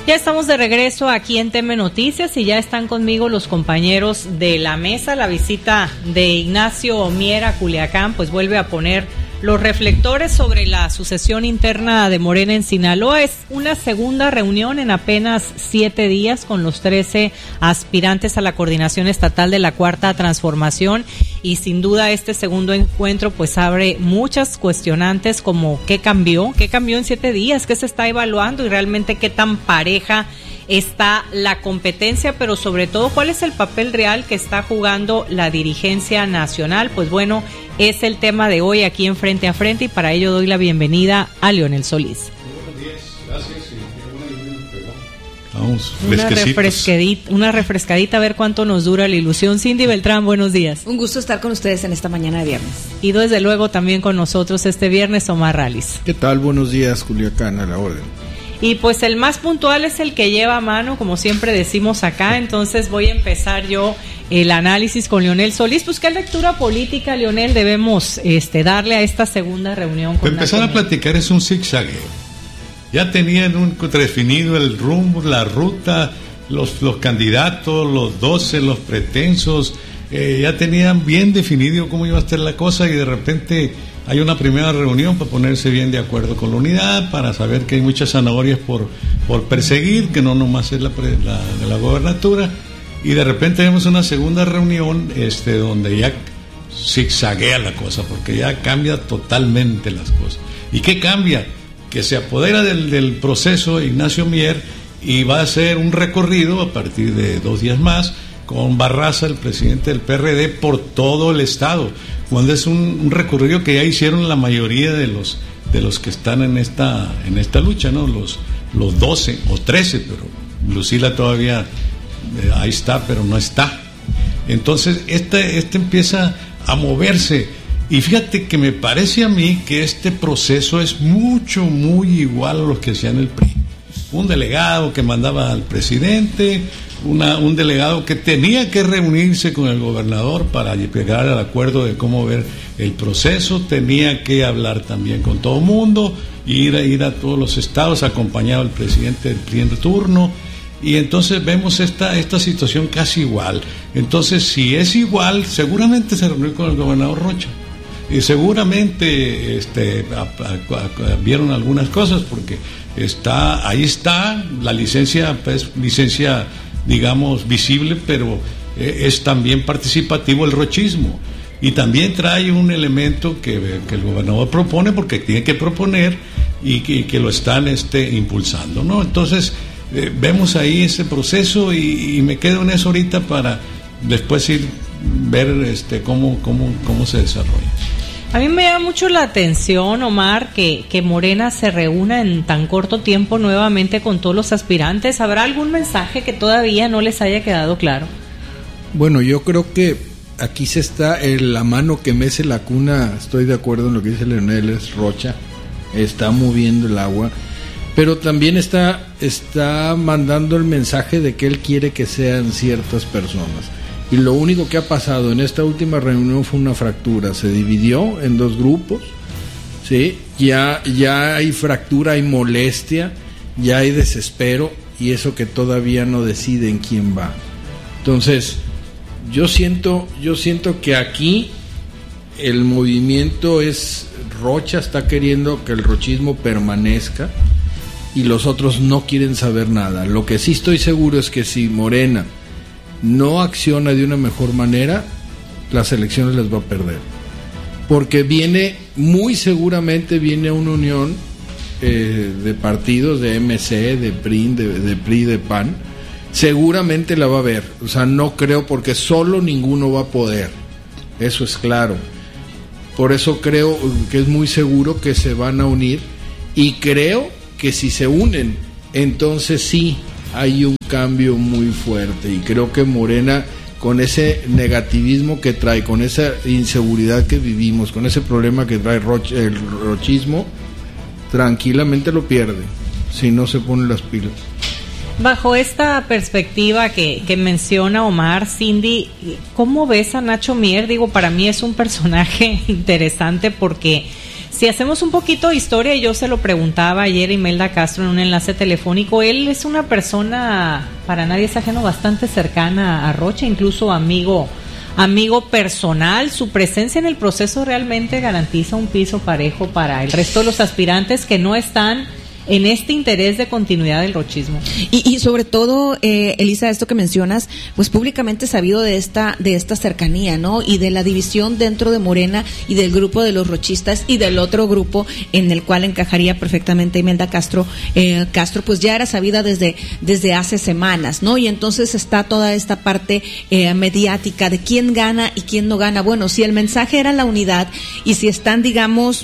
Ya estamos de regreso aquí en TM Noticias y ya están conmigo los compañeros de la mesa. La visita de Ignacio Mier a Culiacán pues vuelve a poner los reflectores sobre la sucesión interna de Morena en Sinaloa. Es una segunda reunión en apenas 7 días con los 13 aspirantes a la coordinación estatal de la Cuarta Transformación, y sin duda este segundo encuentro pues abre muchas cuestionantes como ¿qué cambió en 7 días? ¿Qué se está evaluando? Y realmente qué tan pareja está la competencia, pero sobre todo cuál es el papel real que está jugando la dirigencia nacional. Pues bueno, es el tema de hoy aquí en Frente a Frente, y para ello doy la bienvenida a Leonel Solís. Buenos días, gracias. Una refrescadita a ver cuánto nos dura la ilusión. Cindy Beltrán, buenos días. Un gusto estar con ustedes en esta mañana de viernes. Y desde luego también con nosotros este viernes Omar Rallis. ¿Qué tal? Buenos días, Culiacán, a la orden. Y pues el más puntual es el que lleva a mano, como siempre decimos acá. Entonces voy a empezar yo el análisis con Leonel Solís. Pues qué lectura política, Leonel, debemos darle a esta segunda reunión. Para empezar a platicar es un zigzagueo. Ya tenían definido el rumbo, la ruta, los candidatos, los 12, los pretensos, ya tenían bien definido cómo iba a estar la cosa, y de repente hay una primera reunión para ponerse bien de acuerdo con la unidad, para saber que hay muchas zanahorias por perseguir, que no nomás es la de la gobernatura, y de repente vemos una segunda reunión donde ya zigzaguea la cosa, porque ya cambia totalmente las cosas. ¿Y qué cambia? Que se apodera del proceso Ignacio Mier y va a hacer un recorrido a partir de 2 días más con Barraza, el presidente del PRD, por todo el estado, cuando es un recorrido que ya hicieron la mayoría de los que están en esta lucha, ¿no? Los 12 o 13, pero Lucila todavía ahí está, pero no está. Entonces este empieza a moverse. Y fíjate que me parece a mí que este proceso es muy igual a los que hacían el PRI. Un delegado que mandaba al presidente, un delegado que tenía que reunirse con el gobernador para llegar al acuerdo de cómo ver el proceso, tenía que hablar también con todo el mundo, ir a todos los estados acompañado del presidente del PRI en turno. Y entonces vemos esta situación casi igual. Entonces, si es igual, seguramente se reunió con el gobernador Rocha. Y seguramente vieron algunas cosas, porque ahí está la licencia, pues, licencia digamos visible, pero es también participativo el rochismo, y también trae un elemento que el gobernador propone, porque tiene que proponer, y que lo están impulsando, ¿no? Entonces vemos ahí ese proceso, y me quedo en eso ahorita para después ver cómo se desarrolla. A mí me llama mucho la atención, Omar, que Morena se reúna en tan corto tiempo nuevamente con todos los aspirantes. ¿Habrá algún mensaje que todavía no les haya quedado claro? Bueno, yo creo que aquí se está la mano que mece la cuna. Estoy de acuerdo en lo que dice Leonel, es Rocha, está moviendo el agua, pero también está mandando el mensaje de que él quiere que sean ciertas personas. Y lo único que ha pasado en esta última reunión fue una fractura. Se dividió en 2 grupos, ¿sí? Ya hay fractura, hay molestia, ya hay desespero, y eso que todavía no deciden quién va. Entonces, yo siento que aquí el movimiento es Rocha está queriendo que el rochismo permanezca, y los otros no quieren saber nada. Lo que sí estoy seguro es que si Morena no acciona de una mejor manera, las elecciones las va a perder, porque muy seguramente viene una unión de partidos, de MC, de PRI, de PAN, seguramente la va a haber. O sea, no creo, porque solo ninguno va a poder, eso es claro. Por eso creo que es muy seguro que se van a unir, y creo que si se unen, entonces sí hay un cambio muy fuerte. Y creo que Morena, con ese negativismo que trae, con esa inseguridad que vivimos, con ese problema que trae el rochismo, tranquilamente lo pierde si no se ponen las pilas. Bajo esta perspectiva que menciona Omar, Cindy, ¿cómo ves a Nacho Mier? Digo, para mí es un personaje interesante, porque Si hacemos un poquito de historia, yo se lo preguntaba ayer a Imelda Castro en un enlace telefónico, él es una persona, para nadie es ajeno, bastante cercana a Rocha, incluso amigo personal. Su presencia en el proceso realmente garantiza un piso parejo para el resto de los aspirantes que no están en este interés de continuidad del rochismo. Y sobre todo, Elisa, esto que mencionas, pues públicamente sabido de esta cercanía, ¿no? Y de la división dentro de Morena y del grupo de los rochistas y del otro grupo en el cual encajaría perfectamente Imelda Castro, pues ya era sabida desde hace semanas, ¿no? Y entonces está toda esta parte mediática de quién gana y quién no gana. Bueno, si el mensaje era la unidad y si están, digamos,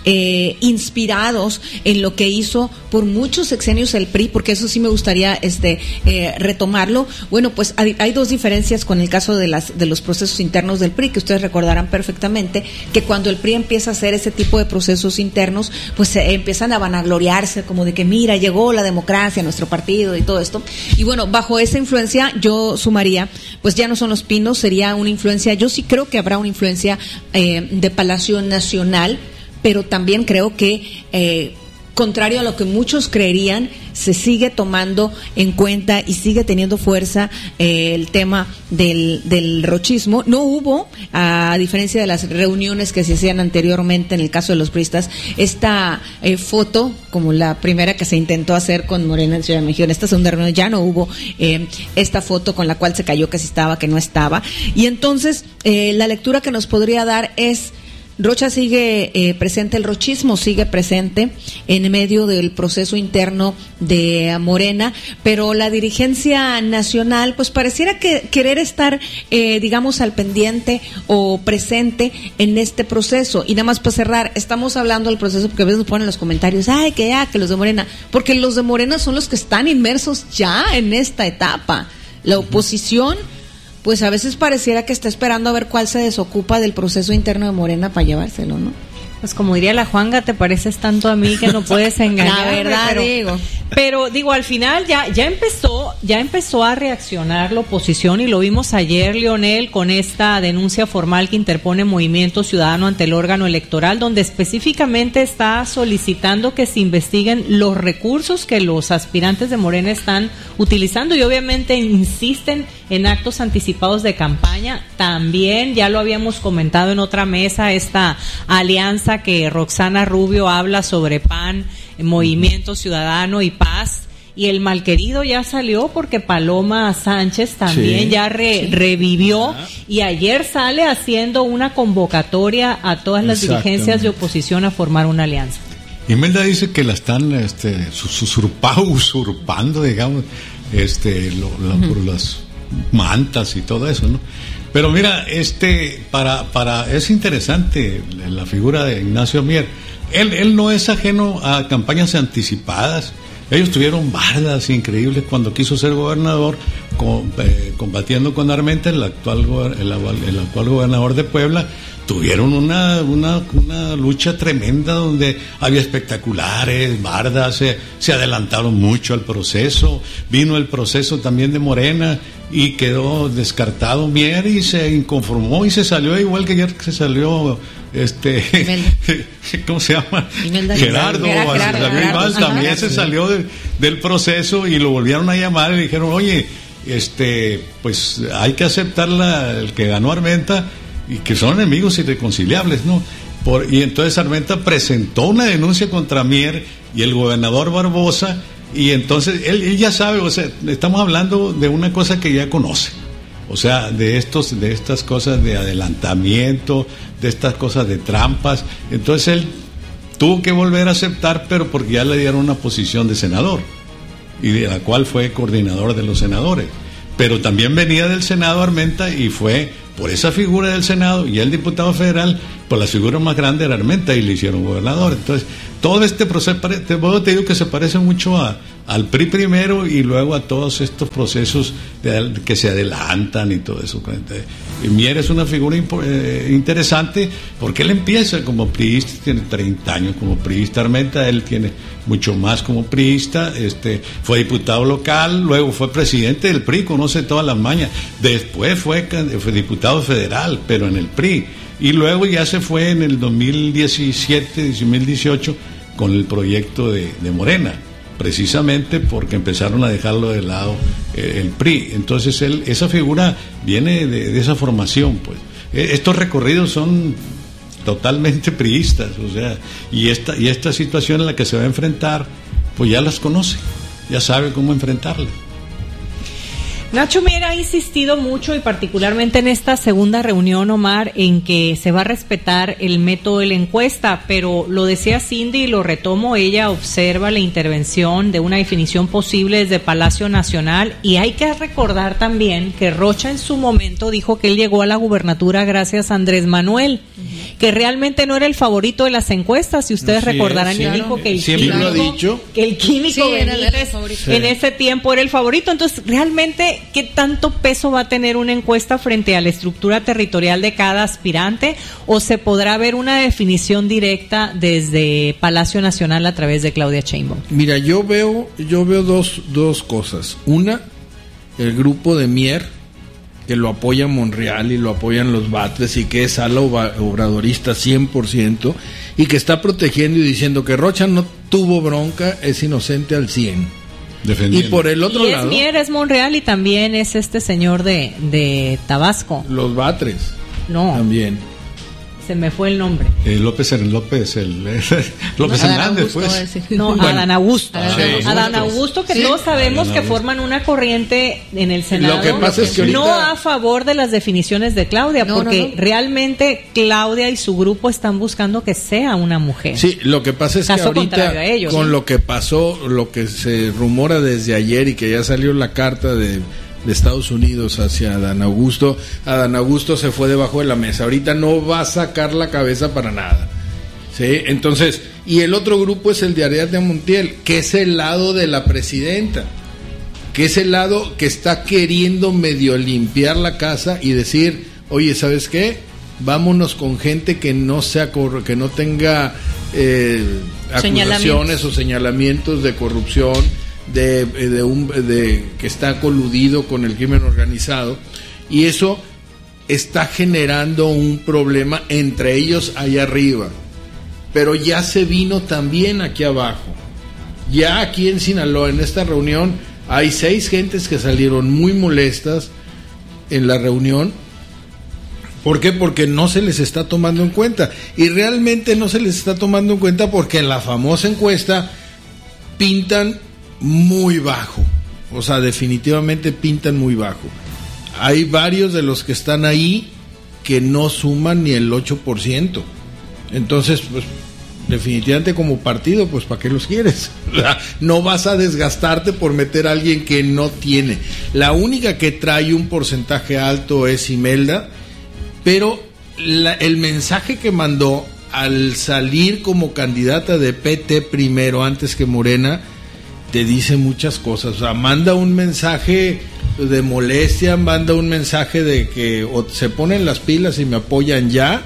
inspirados en lo que hizo por muchos sexenios el PRI, porque eso sí me gustaría retomarlo. Bueno, pues hay dos diferencias con el caso de los procesos internos del PRI, que ustedes recordarán perfectamente que cuando el PRI empieza a hacer ese tipo de procesos internos, pues empiezan a vanagloriarse como de que mira, llegó la democracia a nuestro partido y todo esto. Y bueno, bajo esa influencia yo sumaría, pues ya no son los pinos, sería una influencia, yo sí creo que habrá una influencia de Palacio Nacional, pero también creo que contrario a lo que muchos creerían, se sigue tomando en cuenta y sigue teniendo fuerza el tema del rochismo. No hubo, a diferencia de las reuniones que se hacían anteriormente en el caso de los priistas, esta foto, como la primera que se intentó hacer con Morena en Ciudad de México, en esta segunda reunión ya no hubo esta foto con la cual se cayó que sí estaba, que no estaba. Y entonces la lectura que nos podría dar es: Rocha sigue presente, el rochismo sigue presente en medio del proceso interno de Morena, pero la dirigencia nacional pues pareciera que querer estar, digamos, al pendiente o presente en este proceso. Y nada más para cerrar, estamos hablando del proceso porque a veces nos ponen en los comentarios, ay, que los de Morena, porque los de Morena son los que están inmersos ya en esta etapa. La oposición pues a veces pareciera que está esperando a ver cuál se desocupa del proceso interno de Morena para llevárselo, ¿no? Pues como diría la Juanga, te pareces tanto a mí que no puedes engañar. La verdad, pero digo, al final ya empezó a reaccionar la oposición y lo vimos ayer, Leonel, con esta denuncia formal que interpone Movimiento Ciudadano ante el órgano electoral, donde específicamente está solicitando que se investiguen los recursos que los aspirantes de Morena están utilizando y obviamente insisten en actos anticipados de campaña. También ya lo habíamos comentado en otra mesa, esta alianza que Roxana Rubio habla sobre PAN, Movimiento Ciudadano y Paz, y el malquerido ya salió porque Paloma Sánchez también revivió y ayer sale haciendo una convocatoria a todas las dirigencias de oposición a formar una alianza. Imelda dice que la están usurpando, digamos, por las mantas y todo eso, ¿no? Pero mira, es interesante la figura de Ignacio Mier. Él no es ajeno a campañas anticipadas. Ellos tuvieron bardas increíbles cuando quiso ser gobernador, combatiendo con Armenta, el actual gobernador de Puebla. Tuvieron una lucha tremenda donde había espectaculares, bardas, se adelantaron mucho al proceso. Vino el proceso también de Morena y quedó descartado Mier y se inconformó y se salió igual que ayer se salió ¿cómo se llama? Gerardo también se salió del proceso y lo volvieron a llamar y le dijeron, oye, pues hay que aceptar el que ganó Armenta y que son enemigos irreconciliables, ¿no? Y entonces Armenta presentó una denuncia contra Mier y el gobernador Barbosa, y entonces él ya sabe, o sea, estamos hablando de una cosa que ya conoce, o sea, de estas cosas de adelantamiento, de estas cosas de trampas. Entonces él tuvo que volver a aceptar, pero porque ya le dieron una posición de senador, y de la cual fue coordinador de los senadores. Pero también venía del Senado Armenta y fue por esa figura del Senado y el diputado federal, por la figura más grande era Armenta y le hicieron gobernador. Entonces, todo este proceso, te digo que se parece mucho al PRI primero y luego a todos estos procesos que se adelantan y todo eso. Y Mier es una figura interesante porque él empieza como priista, tiene 30 años como priista. Armenta, él tiene mucho más como priista, fue diputado local, luego fue presidente del PRI, conoce todas las mañas, después fue diputado federal, pero en el PRI. Y luego ya se fue en el 2017, 2018 con el proyecto de Morena, precisamente porque empezaron a dejarlo de lado el PRI. Entonces esa figura viene de esa formación, pues. Estos recorridos son totalmente priistas, o sea, y esta situación en la que se va a enfrentar, pues ya las conoce, ya sabe cómo enfrentarla. Nacho Miera ha insistido mucho, y particularmente en esta segunda reunión, Omar, en que se va a respetar el método de la encuesta, pero lo decía Cindy y lo retomo, ella observa la intervención de una definición posible desde Palacio Nacional, y hay que recordar también que Rocha en su momento dijo que él llegó a la gubernatura gracias a Andrés Manuel, que realmente no era el favorito de las encuestas, si ustedes recordarán, él dijo que el químico Benítez en ese tiempo era el favorito. Entonces, realmente, ¿qué tanto peso va a tener una encuesta frente a la estructura territorial de cada aspirante? ¿O se podrá ver una definición directa desde Palacio Nacional a través de Claudia Sheinbaum? Mira, yo veo dos cosas. Una, el grupo de Mier, que lo apoya Monreal y lo apoyan los Batres, y que es ala obradorista 100%, y que está protegiendo y diciendo que Rocha no tuvo bronca, es inocente al 100%. Defendiendo. Y por el otro lado, Mier, es Monreal, y también es este señor de Tabasco. Los Batres. No. También. Se me fue el nombre. López Hernández, pues. No, Bueno, Adán Augusto. Sí. Adán Augusto, que todos sabemos que forman una corriente en el Senado. Lo que pasa es que ahorita, no a favor de las definiciones de Claudia, porque realmente Claudia y su grupo están buscando que sea una mujer. Sí, lo que pasa es que ahorita, ellos, con lo que pasó, lo que se rumora desde ayer y que ya salió la carta de Estados Unidos hacia Adán Augusto se fue debajo de la mesa. Ahorita no va a sacar la cabeza para nada, ¿sí? Entonces, y el otro grupo es el de Ariadna Montiel, que es el lado de la presidenta, que es el lado que está queriendo medio limpiar la casa y decir, oye, ¿sabes qué? Vámonos con gente que no sea que no tenga acusaciones o señalamientos de corrupción, de que está coludido con el crimen organizado, y eso está generando un problema entre ellos allá arriba, pero ya se vino también aquí abajo. Ya aquí en Sinaloa, en esta reunión, hay 6 gentes que salieron muy molestas en la reunión. ¿Por qué? Porque no se les está tomando en cuenta, y realmente no se les está tomando en cuenta porque en la famosa encuesta pintan muy bajo, o sea, definitivamente pintan muy bajo. Hay varios de los que están ahí que no suman ni el 8%. Entonces, pues, definitivamente como partido, pues, ¿para qué los quieres? No vas a desgastarte por meter a alguien que no tiene. La única que trae un porcentaje alto es Imelda, pero el mensaje que mandó al salir como candidata de PT primero, antes que Morena, te dice muchas cosas. O sea, manda un mensaje de molestia, manda un mensaje de que o se ponen las pilas y me apoyan ya,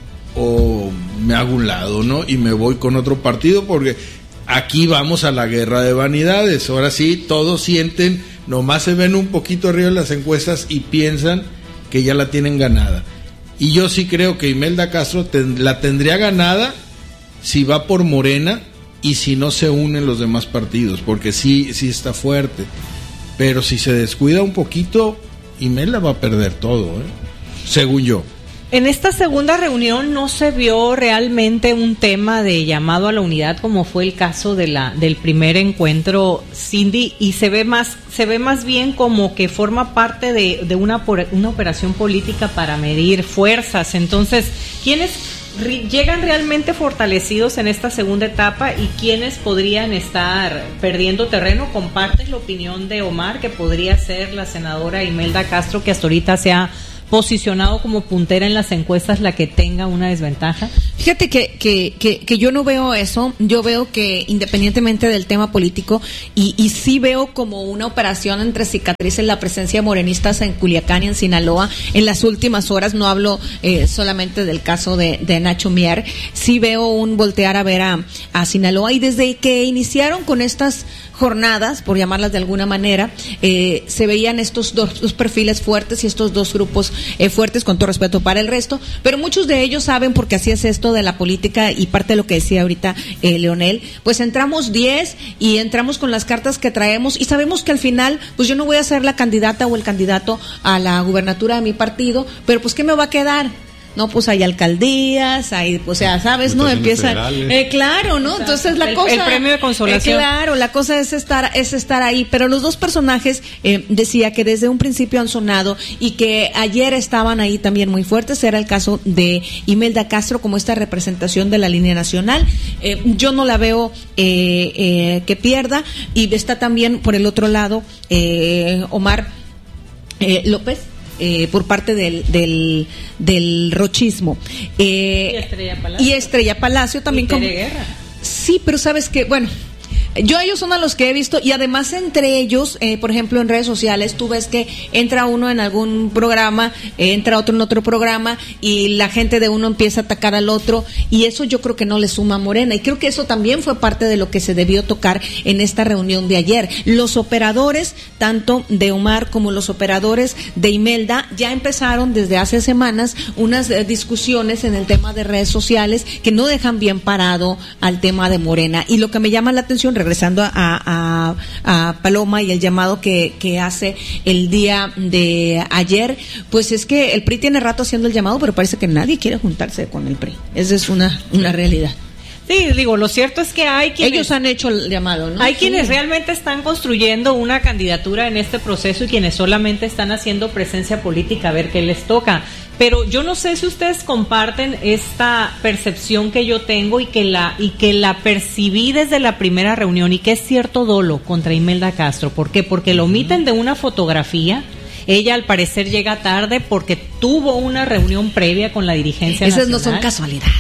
o me hago un lado, ¿no? Y me voy con otro partido, porque aquí vamos a la guerra de vanidades. Ahora sí, todos sienten, nomás se ven un poquito arriba en las encuestas y piensan que ya la tienen ganada. Y yo sí creo que Imelda Castro la tendría ganada si va por Morena, y si no se unen los demás partidos, porque sí está fuerte, pero si se descuida un poquito, Imelda va a perder todo, según yo. En esta segunda reunión no se vio realmente un tema de llamado a la unidad, como fue el caso del primer encuentro, Cindy, y se ve más bien como que forma parte de una operación política para medir fuerzas. Entonces, ¿quiénes llegan realmente fortalecidos en esta segunda etapa y quiénes podrían estar perdiendo terreno? ¿Compartes la opinión de Omar, que podría ser la senadora Imelda Castro, que hasta ahorita se ha posicionado como puntera en las encuestas, la que tenga una desventaja? Fíjate que yo no veo eso. Yo veo que independientemente del tema político, y sí veo como una operación entre cicatrices la presencia de morenistas en Culiacán y en Sinaloa en las últimas horas. No hablo solamente del caso de Nacho Mier. Sí veo un voltear a ver a Sinaloa, y desde que iniciaron con estas jornadas, por llamarlas de alguna manera, se veían estos dos perfiles fuertes y estos dos grupos fuertes, con todo respeto para el resto, pero muchos de ellos saben, porque así es esto de la política, y parte de lo que decía ahorita Leonel, pues entramos 10 y entramos con las cartas que traemos, y sabemos que al final, pues yo no voy a ser la candidata o el candidato a la gubernatura de mi partido, pero pues ¿qué me va a quedar? No, pues hay alcaldías, hay, o sea, ¿sabes? ¿No? Empieza, claro, ¿no? Entonces la cosa, el premio de consolación. Claro, la cosa es estar ahí, pero los dos personajes, decía que desde un principio han sonado y que ayer estaban ahí también muy fuertes. Era el caso de Imelda Castro como esta representación de la línea nacional. Yo no la veo que pierda, y está también por el otro lado Omar López, por parte del rochismo, y Estrella Palacio también, y Tere Guerra. Sí, pero sabes que, bueno, ellos son a los que he visto, y además entre ellos, por ejemplo, en redes sociales, tú ves que entra uno en algún programa, entra otro en otro programa, y la gente de uno empieza a atacar al otro, y eso yo creo que no le suma a Morena, y creo que eso también fue parte de lo que se debió tocar en esta reunión de ayer. Los operadores, tanto de Omar como los operadores de Imelda, ya empezaron desde hace semanas unas discusiones en el tema de redes sociales que no dejan bien parado al tema de Morena, y lo que me llama la atención, regresando a Paloma y el llamado que hace el día de ayer, pues es que el PRI tiene rato haciendo el llamado, pero parece que nadie quiere juntarse con el PRI. Esa es una realidad. Sí, digo, lo cierto es que hay quienes... Ellos han hecho el llamado, ¿no? Hay quienes realmente están construyendo una candidatura en este proceso, y quienes solamente están haciendo presencia política a ver qué les toca. Pero yo no sé si ustedes comparten esta percepción que yo tengo y que la percibí desde la primera reunión, y que es cierto dolo contra Imelda Castro. ¿Por qué? Porque lo omiten de una fotografía. Ella al parecer llega tarde porque tuvo una reunión previa con la dirigencia nacional. Esas no son casualidades.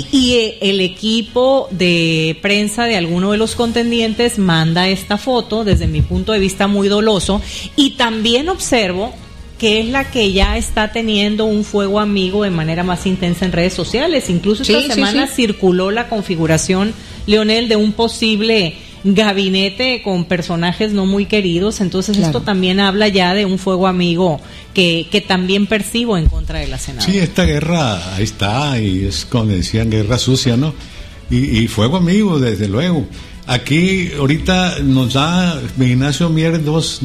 Y el equipo de prensa de alguno de los contendientes manda esta foto, desde mi punto de vista muy doloso, y también observo que es la que ya está teniendo un fuego amigo de manera más intensa en redes sociales. Incluso esta semana circuló la configuración, Leonel, de un posible gabinete con personajes no muy queridos. Entonces claro, esto también habla ya de un fuego amigo que también percibo en contra de la senadora. Sí, esta guerra ahí está, y es como decían, guerra sucia, ¿no? Y fuego amigo, desde luego. Aquí ahorita nos da Ignacio Mier dos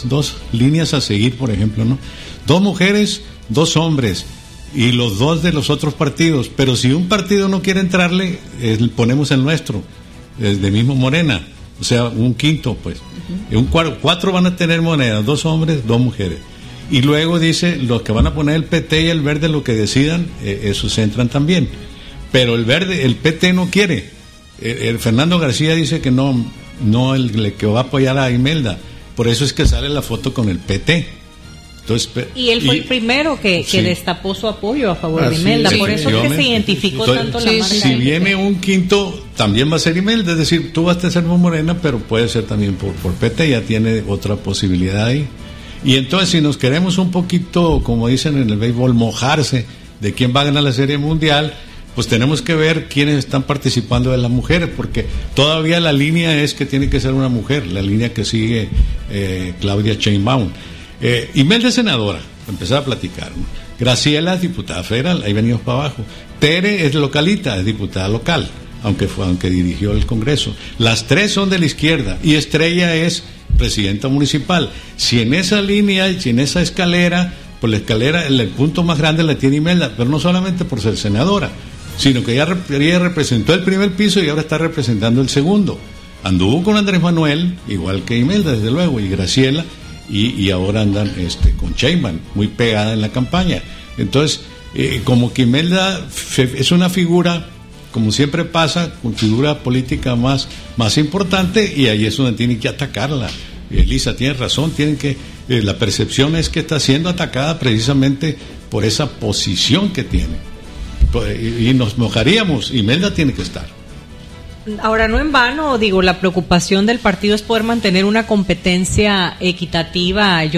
líneas a seguir, por ejemplo, ¿no? 2 mujeres, 2 hombres, y los 2 de los otros partidos. Pero si un partido no quiere entrarle, ponemos el nuestro, de mismo Morena, o sea, un quinto, pues. Un 4 van a tener Morena, 2 hombres, 2 mujeres. Y luego dice, los que van a poner el PT y el Verde, lo que decidan, esos entran también. Pero el Verde, el PT no quiere. El Fernando García dice que no el que va a apoyar a Imelda. Por eso es que sale la foto con el PT. Entonces, y él fue el primero que destapó su apoyo a favor de Imelda. Por eso es que se identificó tanto la marca. Si viene un quinto, también va a ser Imelda. Es decir, tú vas a ser por Morena, pero puede ser también por PT. Ya tiene otra posibilidad ahí. Y entonces, si nos queremos un poquito, como dicen en el béisbol, mojarse de quién va a ganar la Serie Mundial, pues tenemos que ver quiénes están participando de las mujeres, porque todavía la línea es que tiene que ser una mujer, la línea que sigue Claudia Sheinbaum. Imelda es senadora, empezar a platicar, ¿no? Graciela es diputada federal, ahí venimos para abajo. Tere es localita, es diputada local, aunque dirigió el Congreso. Las 3 son de la izquierda, y Estrella es presidenta municipal. Si en esa línea, si en esa escalera, pues la escalera, el punto más grande la tiene Imelda, pero no solamente por ser senadora, sino que ella representó el primer piso y ahora está representando el segundo. Anduvo con Andrés Manuel, igual que Imelda, desde luego, y Graciela, y ahora andan con Sheinbaum, muy pegada en la campaña. Entonces, como que Imelda es una figura, como siempre pasa, con figura política más importante, y ahí es donde tienen que atacarla. Elisa tiene razón, la percepción es que está siendo atacada precisamente por esa posición que tiene. y nos mojaríamos. Imelda tiene que estar. Ahora, no en vano, digo, la preocupación del partido es poder mantener una competencia equitativa.